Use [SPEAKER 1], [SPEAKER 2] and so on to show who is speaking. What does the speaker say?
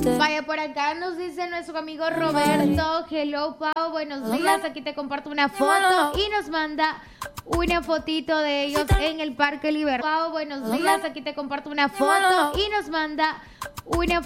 [SPEAKER 1] Vaya, por acá nos dice nuestro amigo Roberto. Hello, Pau, buenos días. Aquí te comparto una foto y nos manda una fotito de ellos en el Parque Libertad. Pau, buenos días. Aquí te comparto una foto y nos manda una